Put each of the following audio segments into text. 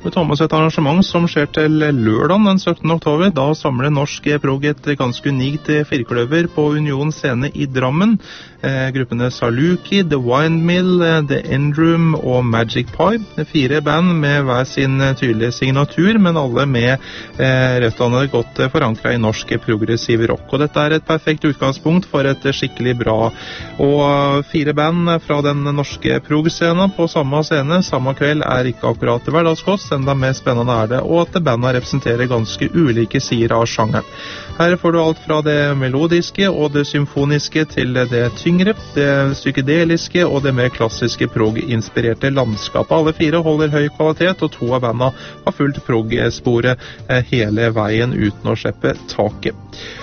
Vi tar med oss et arrangement som skjer til lørdag den 17. oktober. Da samler Norsk Prog et ganske unikt firkløver på Union scene i Drammen. Gruppene Saluki, The Windmill, The Endroom og Magic Pie. 4 band med hver sin tydelige signatur, men alle med røttene godt forankret i norsk progressiv rock. Og dette er et perfekt utgangspunkt for et skikkelig bra. Og 4 band fra den norske prog-scenen på samme scene, samme kveld, er ikke akkurat hverdagskost. Enda mer spennende er det, og at bandet representerer ganske ulike sider av sjangeren. Her får du alt fra det melodiske og det symfoniske til det tyngre, det psykedeliske og det mer klassiske prog-inspirerte landskapet. Alle 4 holder høy kvalitet, og 2 av bandene har fulgt prog-sporet hele veien uten å slippe taket.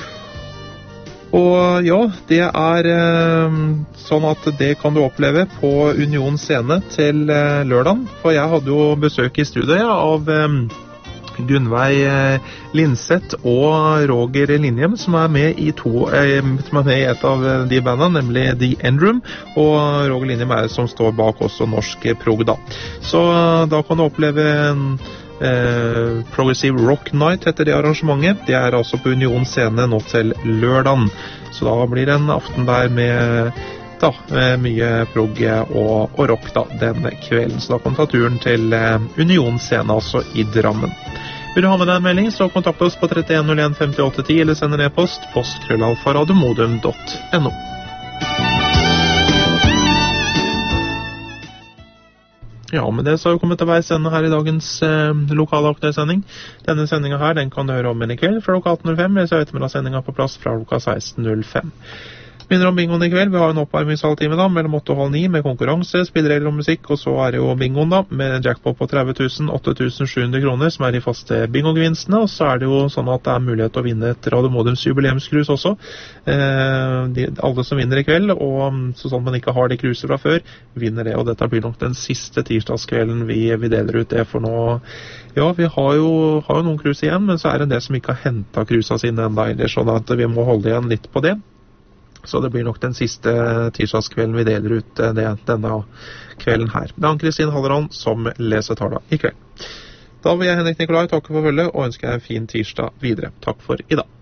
Og ja, det er sånn at det kan du oppleve på Union scene til lørdag, for jeg hadde jo besøk i studiet av Gunnveig Lindseth og Roger Linjem, som er med i et av de bandene, nemlig The Endroom, og Roger Linjem er som står bak også norsk prog da. Så da kan du oppleve Progressive Rock Night heter det arrangementet. Det er altså på Union scene nå til lørdagen. Så da blir det en aften der med mye prog og rock da, den kvelden. Så da kan du ta turen til Union scene altså i Drammen. Vil du ha med deg en melding, så kontakt oss på 3101 5810 eller send en e-post post@radiomodum.no. Ja, med det så har vi kommet til veis ende her i dagens lokale aktuellsending. Denne sendingen her, den kan du høre om i kveld fra klokka 18.05, eller så ettermiddagssendingen på plass fra klokka 16.05. Minner om bingoen i kveld. Vi har en oppvarmingshalvtime da, mellom 8 og halv 9 med konkurranse, spilleregler og musikk, og så er det jo bingoen da, med jackpot på 30 000, 8.700 kroner, som er de faste bingogevinstene, og så er det jo sånn at det er mulighet til å vinne et Radio Modems jubileumskrus også. Alle som vinner i kveld, og så sånn man ikke har de kruser fra før, vinner det, og dette blir nok den siste tirsdagskvelden vi deler ut det for nå. Ja, vi har jo noen krus igjen, men så er det en del som ikke har hentet krusa sine enda, sånn at vi må holde igjen litt på det. Så det blir nok den siste tirsdagskvelden vi deler ut denne kvelden her. Det er Ann-Kristin Halleran som leser tala i kveld. Da vil jeg, Henrik Nikolai, takke for følget og ønsker deg en fin tirsdag videre. Takk for i dag.